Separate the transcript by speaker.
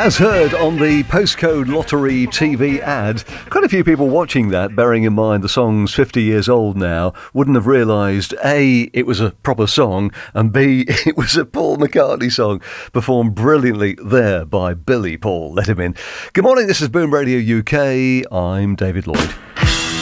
Speaker 1: As heard on the Postcode Lottery TV ad, quite a few people watching that, bearing in mind the song's 50 years old now, wouldn't have realised, A, it was a proper song, and B, it was a Paul McCartney song, performed brilliantly there by Billy Paul. Let him in. Good morning, this is Boom Radio UK. I'm David Lloyd.